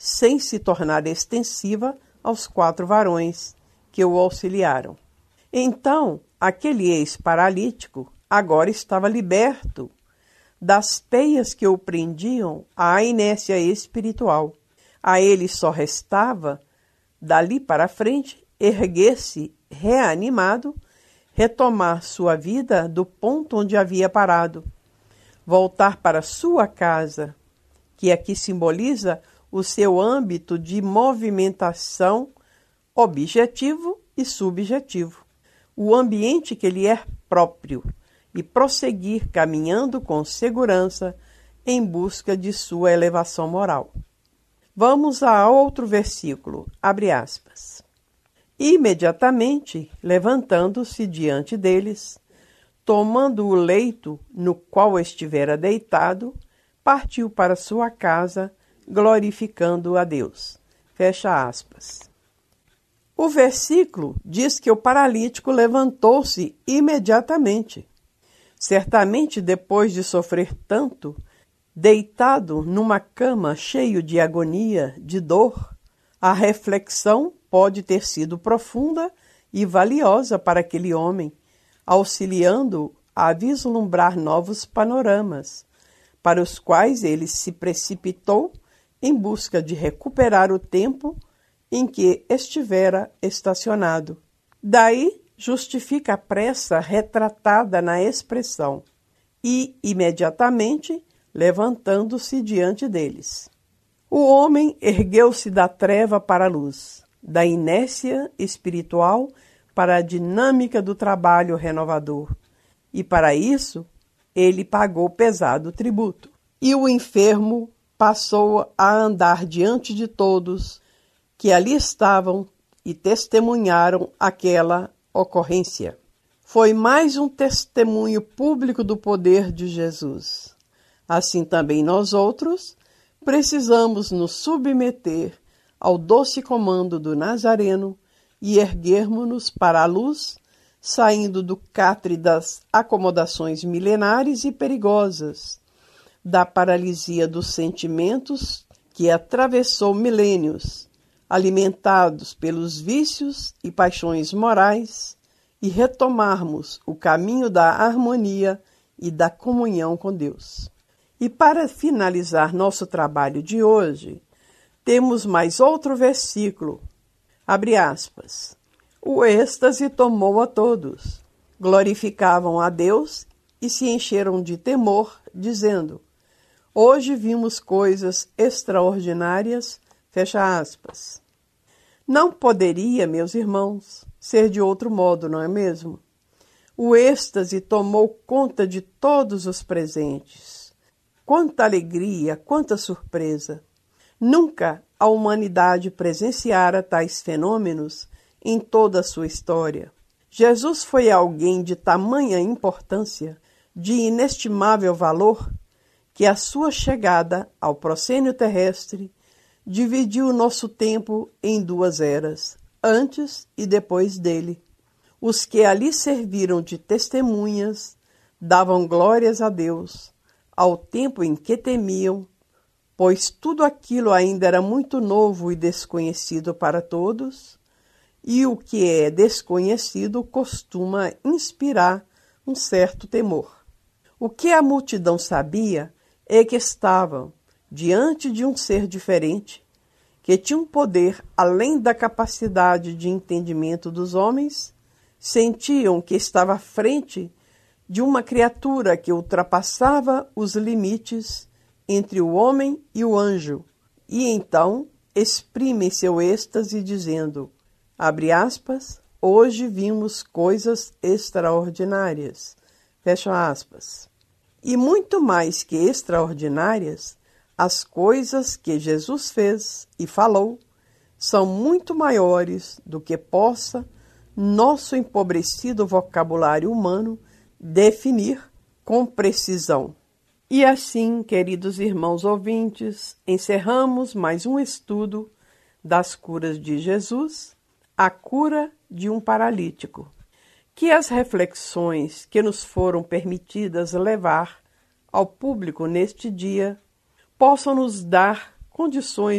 sem se tornar extensiva aos 4 varões que o auxiliaram. Então, aquele ex-paralítico agora estava liberto das peias que o prendiam à inércia espiritual. A ele só restava, dali para frente, erguer-se reanimado, retomar sua vida do ponto onde havia parado, voltar para sua casa, que aqui simboliza o seu âmbito de movimentação objetivo e subjetivo, o ambiente que lhe é próprio, e prosseguir caminhando com segurança em busca de sua elevação moral. Vamos a outro versículo, abre aspas. Imediatamente, levantando-se diante deles, tomando o leito no qual estivera deitado, partiu para sua casa, glorificando a Deus. Fecha aspas. O versículo diz que o paralítico levantou-se imediatamente. Certamente, depois de sofrer tanto, deitado numa cama cheio de agonia, de dor, a reflexão pode ter sido profunda e valiosa para aquele homem, auxiliando-o a vislumbrar novos panoramas, para os quais ele se precipitou em busca de recuperar o tempo em que estivera estacionado. Daí justifica a pressa retratada na expressão e, imediatamente, levantando-se diante deles. O homem ergueu-se da treva para a luz, da inércia espiritual para a dinâmica do trabalho renovador, e para isso ele pagou pesado tributo. E o enfermo passou a andar diante de todos que ali estavam e testemunharam aquela ocorrência. Foi mais um testemunho público do poder de Jesus. Assim também nós outros precisamos nos submeter ao doce comando do Nazareno e erguermos-nos para a luz, saindo do catre das acomodações milenares e perigosas, da paralisia dos sentimentos que atravessou milênios, alimentados pelos vícios e paixões morais, e retomarmos o caminho da harmonia e da comunhão com Deus. E para finalizar nosso trabalho de hoje, temos mais outro versículo, abre aspas. O êxtase tomou a todos, glorificavam a Deus e se encheram de temor, dizendo, hoje vimos coisas extraordinárias, fecha aspas. Não poderia, meus irmãos, ser de outro modo, não é mesmo? O êxtase tomou conta de todos os presentes. Quanta alegria, quanta surpresa! Nunca a humanidade presenciara tais fenômenos em toda a sua história. Jesus foi alguém de tamanha importância, de inestimável valor, que a sua chegada ao proscênio terrestre dividiu o nosso tempo em 2 eras, antes e depois dele. Os que ali serviram de testemunhas davam glórias a Deus, ao tempo em que temiam, pois tudo aquilo ainda era muito novo e desconhecido para todos, e o que é desconhecido costuma inspirar um certo temor. O que a multidão sabia é que estavam diante de um ser diferente, que tinha um poder além da capacidade de entendimento dos homens, sentiam que estava à frente de uma criatura que ultrapassava os limites entre o homem e o anjo, e então exprimem seu êxtase dizendo, abre aspas, hoje vimos coisas extraordinárias, fecha aspas. E muito mais que extraordinárias, as coisas que Jesus fez e falou são muito maiores do que possa nosso empobrecido vocabulário humano definir com precisão. E assim, queridos irmãos ouvintes, encerramos mais um estudo das curas de Jesus, a cura de um paralítico. Que as reflexões que nos foram permitidas levar ao público neste dia possam nos dar condições